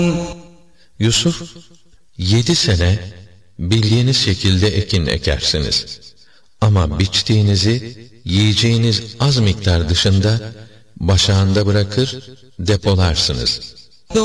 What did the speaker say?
Yusuf, 7 sene bildiğiniz şekilde ekin ekersiniz. Ama biçtiğinizi yiyeceğiniz az miktar dışında başağında bırakır, depolarsınız.